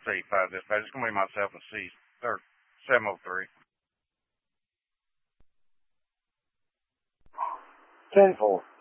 C5 dispatch. It's going to be myself and C, or 703. 10-4.